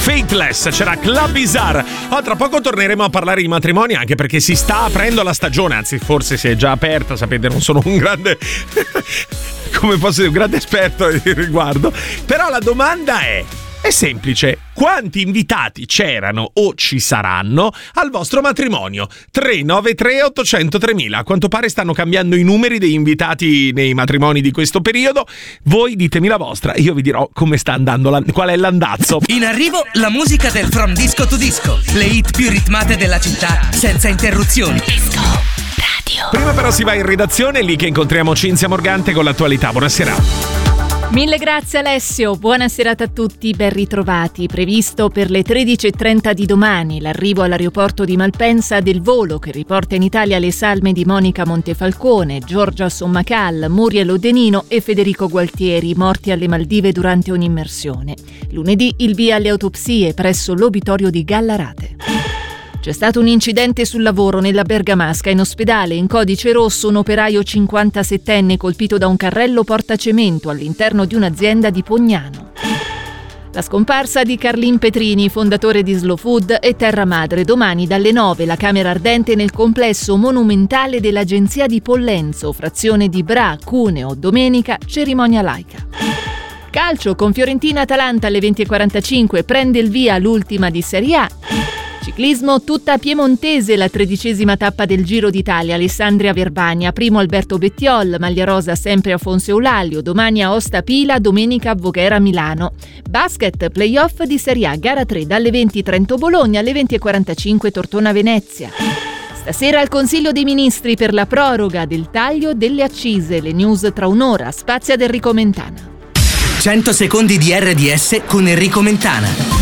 Faithless, c'era Club Bizarre. Tra poco torneremo a parlare di matrimoni, anche perché si sta aprendo la stagione, anzi forse si è già aperta, sapete, non sono un grande come posso dire, un grande esperto al riguardo, però la domanda è semplice: quanti invitati c'erano o ci saranno al vostro matrimonio? 393 800 3000. A quanto pare stanno cambiando i numeri degli invitati nei matrimoni di questo periodo. Voi ditemi la vostra, io vi dirò come sta andando, qual è l'andazzo. In arrivo la musica del From Disco to Disco, le hit più ritmate della città senza interruzioni. Disco Radio. Prima però si va in redazione, è lì che incontriamo Cinzia Morgante con l'attualità. Buonasera. Mille grazie Alessio, buona serata a tutti, ben ritrovati. Previsto per le 13.30 di domani l'arrivo all'aeroporto di Malpensa del volo che riporta in Italia le salme di Monica Montefalcone, Giorgia Sommacal, Muriel Odenino e Federico Gualtieri, morti alle Maldive durante un'immersione. Lunedì il via alle autopsie presso l'obitorio di Gallarate. C'è stato un incidente sul lavoro nella Bergamasca. In ospedale, in codice rosso, un operaio 57enne colpito da un carrello portacemento all'interno di un'azienda di Pognano. La scomparsa di Carlin Petrini, fondatore di Slow Food e Terra Madre. Domani dalle 9 la camera ardente nel complesso monumentale dell'agenzia di Pollenzo, frazione di Bra, Cuneo. Domenica, cerimonia laica. Calcio con Fiorentina-Atalanta alle 20.45, prende il via l'ultima di Serie A. Ciclismo tutta piemontese, la 13ª tappa del Giro d'Italia, Alessandria Verbania, primo Alberto Bettiol, maglia rosa sempre Afonso Eulalio, domani Aosta Pila, domenica a Voghera Milano. Basket, playoff di Serie A, gara 3 dalle 20 Trento Bologna, alle 20.45 Tortona Venezia. Stasera al Consiglio dei Ministri per la proroga del taglio delle accise, le news tra un'ora, spazia ad Enrico Mentana. 100 secondi di RDS con Enrico Mentana.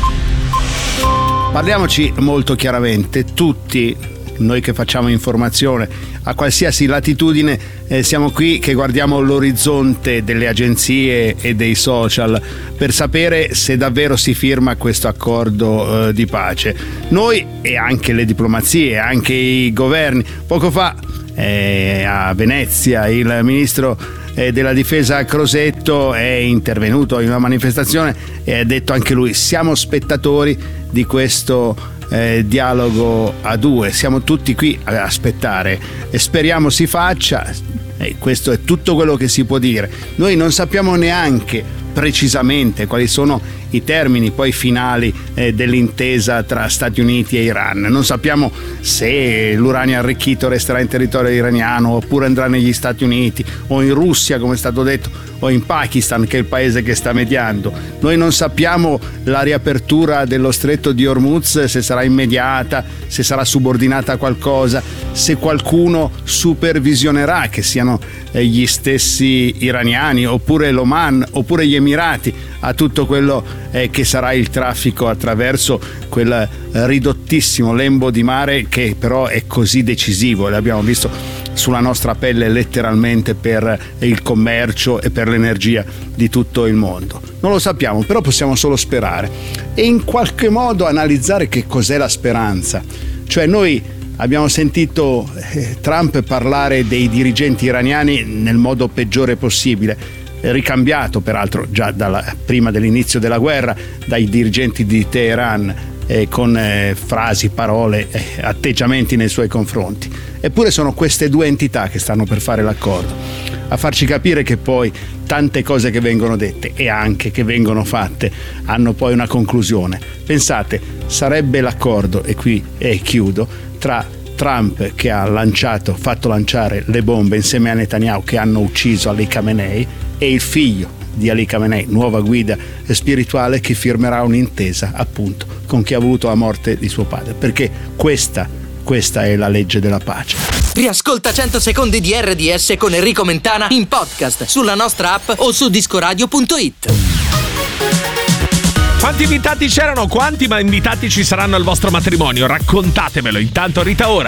Parliamoci molto chiaramente, tutti noi che facciamo informazione a qualsiasi latitudine siamo qui che guardiamo l'orizzonte delle agenzie e dei social per sapere se davvero si firma questo accordo di pace. Noi e anche le diplomazie, anche i governi. Poco fa a Venezia il ministro della difesa Crosetto è intervenuto in una manifestazione e ha detto anche lui: siamo spettatori di questo dialogo a due, siamo tutti qui ad aspettare e speriamo si faccia. Questo è tutto quello che si può dire. Noi non sappiamo neanche precisamente quali sono i termini poi finali dell'intesa tra Stati Uniti e Iran. Non sappiamo se l'uranio arricchito resterà in territorio iraniano oppure andrà negli Stati Uniti o in Russia, come è stato detto, o in Pakistan, che è il paese che sta mediando. Noi non sappiamo la riapertura dello stretto di Hormuz, se sarà immediata, se sarà subordinata a qualcosa, se qualcuno supervisionerà che siano gli stessi iraniani oppure l'Oman oppure gli Emirati a tutto quello che sarà il traffico attraverso quel ridottissimo lembo di mare che però è così decisivo, l'abbiamo visto sulla nostra pelle letteralmente, per il commercio e per l'energia di tutto il mondo. Non lo sappiamo, però possiamo solo sperare e in qualche modo analizzare che cos'è la speranza. Cioè, noi abbiamo sentito Trump parlare dei dirigenti iraniani nel modo peggiore possibile, ricambiato peraltro già prima dell'inizio della guerra dai dirigenti di Teheran, con frasi, parole, atteggiamenti nei suoi confronti. Eppure sono queste due entità che stanno per fare l'accordo, a farci capire che poi tante cose che vengono dette e anche che vengono fatte hanno poi una conclusione. Pensate, sarebbe l'accordo, e qui chiudo, tra Trump, che ha fatto lanciare le bombe insieme a Netanyahu, che hanno ucciso Ali Khamenei, e il figlio di Ali Khamenei, nuova guida spirituale, che firmerà un'intesa appunto con chi ha voluto la morte di suo padre, perché questa è la legge della pace. Riascolta 100 secondi di RDS con Enrico Mentana in podcast sulla nostra app o su discoradio.it. Quanti invitati c'erano? Quanti invitati ci saranno al vostro matrimonio? Raccontatemelo. Intanto Rita Ora